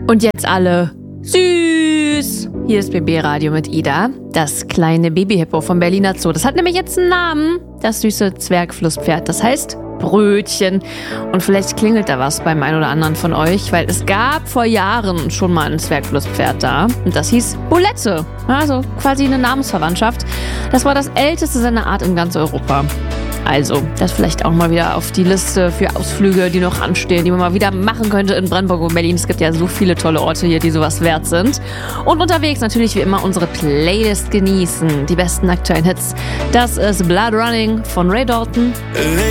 Und jetzt alle süß. Hier ist BB Radio mit Ida, das kleine Babyhippo vom Berliner Zoo. Das hat nämlich jetzt einen Namen, das süße Zwergflusspferd. Das heißt Brötchen. Und vielleicht klingelt da was beim einen oder anderen von euch, weil es gab vor Jahren schon mal ein Zwergflusspferd da. Und das hieß Bulette. Also quasi eine Namensverwandtschaft. Das war das älteste seiner Art in ganz Europa. Also, das vielleicht auch mal wieder auf die Liste für Ausflüge, die noch anstehen, die man mal wieder machen könnte in Brandenburg und Berlin. Es gibt ja so viele tolle Orte hier, die sowas wert sind. Und unterwegs natürlich wie immer unsere Playlist genießen. Die besten aktuellen Hits. Das ist Blood Running von Ray Dalton.